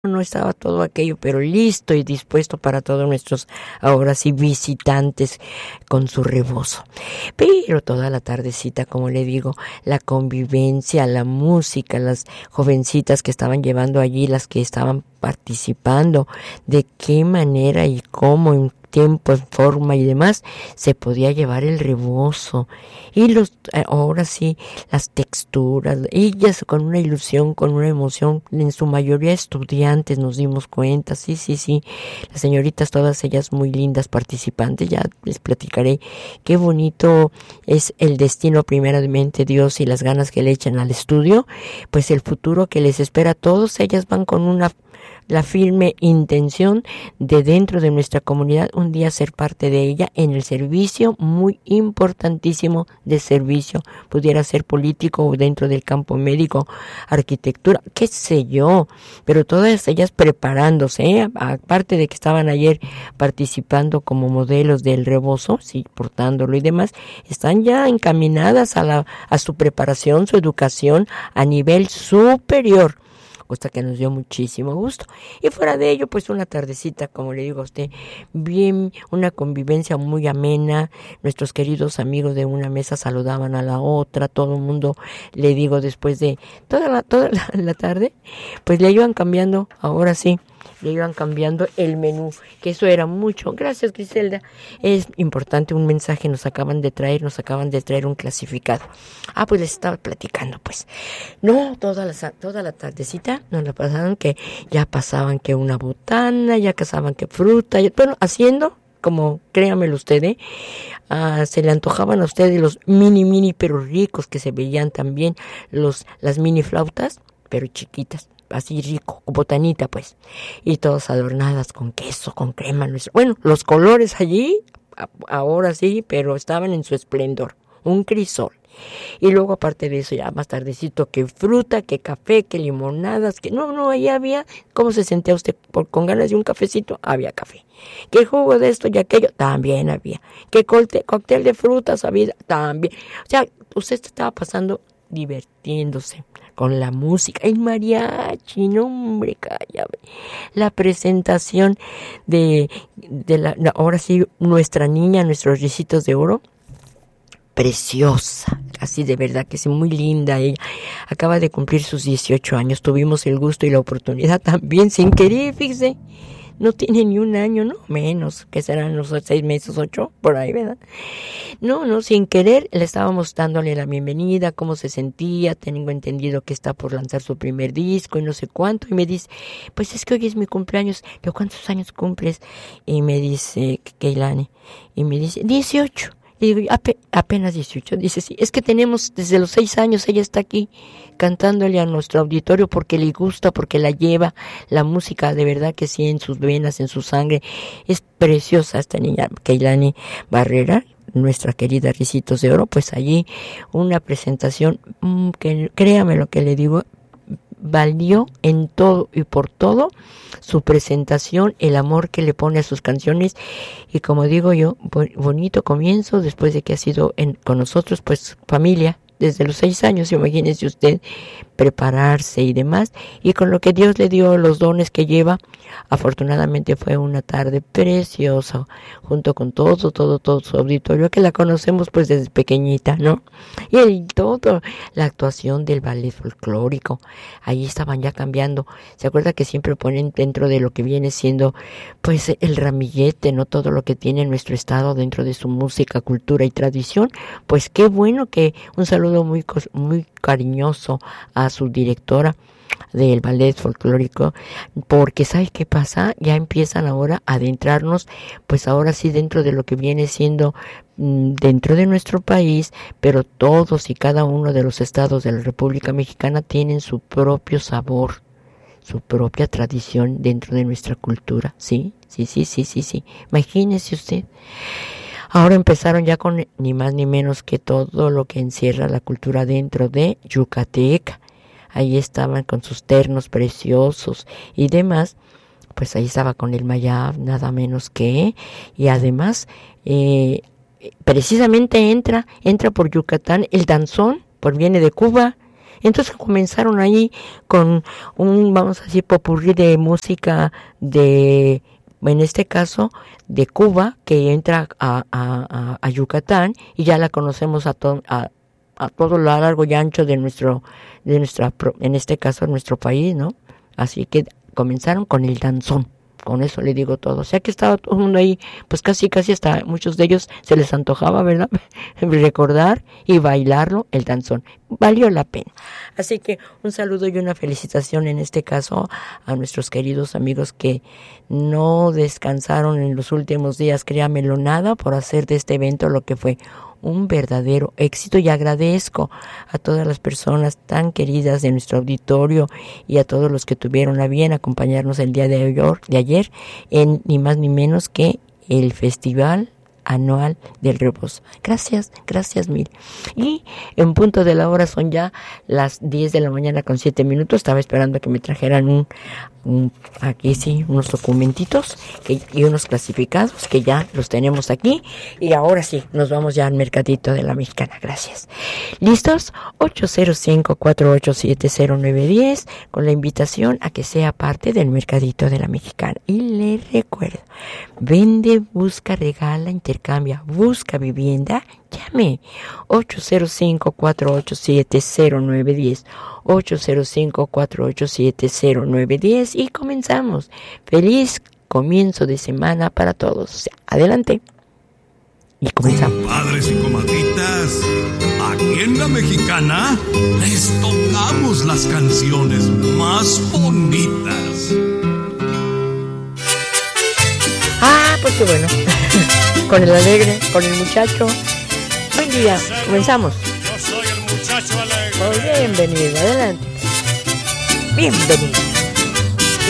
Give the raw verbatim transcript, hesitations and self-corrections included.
no estaba todo aquello, pero listo y dispuesto para todos nuestros ahora sí visitantes con su rebozo. Pero toda la tardecita, como le digo, la convivencia, la música, las jovencitas que estaban llevando allí, las que estaban participando, de qué manera y cómo, en tiempo, en forma y demás, se podía llevar el rebozo. Y los, ahora sí, las texturas, ellas con una ilusión, con una emoción, en su mayoría estudiantes, nos dimos cuenta, sí, sí, sí, las señoritas, todas ellas muy lindas participantes, ya les platicaré qué bonito es el destino, primeramente Dios, y las ganas que le echan al estudio, pues el futuro que les espera a todos. Ellas van con una la firme intención de dentro de nuestra comunidad un día ser parte de ella en el servicio muy importantísimo de servicio, pudiera ser político o dentro del campo médico, arquitectura, qué sé yo, pero todas ellas preparándose, ¿eh? Aparte de que estaban ayer participando como modelos del rebozo, sí, portándolo y demás, están ya encaminadas a la a su preparación, su educación a nivel superior. Cosa que nos dio muchísimo gusto. Y fuera de ello, pues una tardecita, como le digo a usted, bien, una convivencia muy amena. Nuestros queridos amigos de una mesa saludaban a la otra, todo el mundo, le digo, después de toda la, toda la, la tarde, pues le iban cambiando, ahora sí, le iban cambiando el menú, que eso era mucho. Gracias, Griselda. Es importante un mensaje, nos acaban de traer, nos acaban de traer un clasificado. Ah, pues les estaba platicando, pues. No, toda la, toda la tardecita nos la pasaban que ya pasaban que una botana, ya pasaban que fruta, ya, bueno, haciendo, como créamelo usted, ¿eh? Ah, se le antojaban a ustedes los mini, mini, pero ricos, que se veían también los, las mini flautas, pero chiquitas. Así rico, botanita pues, y todas adornadas con queso, con crema, nuestro. Bueno, los colores allí, ahora sí, pero estaban en su esplendor, un crisol. Y luego aparte de eso ya más tardecito, que fruta, que café, que limonadas, que no, no, ahí había, ¿cómo se sentía usted por, con ganas de un cafecito? Había café. Que jugo de esto y aquello, también había. Que colte, cóctel de frutas había, también. O sea, usted estaba pasando divirtiéndose con la música, el mariachi, no hombre, cállame. La presentación de, de la, ahora sí, nuestra niña, nuestros ricitos de oro, preciosa, así de verdad que es muy linda ella, acaba de cumplir sus dieciocho años, tuvimos el gusto y la oportunidad también, sin querer, fíjese, no tiene ni un año, no, menos, que serán los seis meses, ocho, por ahí, ¿verdad? No, no, sin querer, le estábamos dándole la bienvenida, cómo se sentía, tengo entendido que está por lanzar su primer disco y no sé cuánto, y me dice, pues es que hoy es mi cumpleaños, yo, ¿cuántos años cumples? Y me dice, Keilani, y me dice, dieciocho. Y digo, Ape, apenas dieciocho, dice, sí, es que tenemos desde los seis años, ella está aquí cantándole a nuestro auditorio porque le gusta, porque la lleva, la música de verdad que sí, en sus venas, en su sangre, es preciosa esta niña, Keilani Barrera, nuestra querida Ricitos de Oro, pues allí una presentación mmm, que créame lo que le digo, valió en todo y por todo su presentación, el amor que le pone a sus canciones y como digo yo, bonito comienzo después de que ha sido en, con nosotros pues familia desde los seis años, imagínese usted, prepararse y demás, y con lo que Dios le dio, los dones que lleva, afortunadamente fue una tarde preciosa, junto con todo, todo, todo su auditorio, que la conocemos pues desde pequeñita, ¿no? Y el todo, la actuación del ballet folclórico, ahí estaban ya cambiando, ¿se acuerda que siempre ponen dentro de lo que viene siendo, pues, el ramillete, ¿no? Todo lo que tiene nuestro estado dentro de su música, cultura y tradición, pues qué bueno que un saludo muy, muy cariñoso a su directora del ballet folclórico, porque ¿sabe qué pasa? Ya empiezan ahora a adentrarnos, pues ahora sí dentro de lo que viene siendo mmm, dentro de nuestro país, pero todos y cada uno de los estados de la República Mexicana tienen su propio sabor, su propia tradición dentro de nuestra cultura, ¿sí? Sí, sí, sí, sí, sí. Imagínese usted. Ahora empezaron ya con ni más ni menos que todo lo que encierra la cultura dentro de Yucateca. Ahí estaban con sus ternos preciosos y demás. Pues ahí estaba con el mayab, nada menos que. Y además, eh, precisamente entra, entra por Yucatán el danzón, por viene de Cuba. Entonces comenzaron ahí con un, vamos a decir, popurrí de música de, en este caso, de Cuba, que entra a, a, a Yucatán, y ya la conocemos a, to, a, a todo lo largo y ancho de nuestro, de nuestra, en este caso, nuestro país, ¿no? Así que comenzaron con el danzón. Con eso le digo todo. O sea que estaba todo el mundo ahí, pues casi, casi hasta muchos de ellos se les antojaba, ¿verdad? Recordar y bailarlo, el danzón. Valió la pena. Así que un saludo y una felicitación en este caso a nuestros queridos amigos que no descansaron en los últimos días, créamelo nada, por hacer de este evento lo que fue un verdadero éxito, y agradezco a todas las personas tan queridas de nuestro auditorio y a todos los que tuvieron a bien acompañarnos el día de ayer, de ayer en ni más ni menos que el Festival Anual del Rebozo. Gracias, gracias mil. Y en punto de la hora son ya las diez de la mañana con siete minutos. Estaba esperando que me trajeran un, un aquí sí, unos documentitos que, y unos clasificados que ya los tenemos aquí. Y ahora sí, nos vamos ya al mercadito de la Mexicana. Gracias. ¿Listos? ocho cero cinco, cuatro ocho siete, cero nueve uno cero con la invitación a que sea parte del mercadito de la Mexicana. Y le recuerdo, vende, busca, regala, intercambia, busca vivienda, llame ocho cero cinco, cuatro ocho siete, cero nueve uno cero, ocho cero cinco, cuatro ocho siete, cero nueve uno cero y comenzamos. Feliz comienzo de semana para todos. O sea, adelante. Y comenzamos. Padres y comadritas, aquí en la Mexicana les tocamos las canciones más bonitas. Ah, pues qué bueno. Con el alegre, con el muchacho. Buen día, comenzamos. Yo soy el muchacho alegre. Oh, bienvenido, adelante. Bienvenido.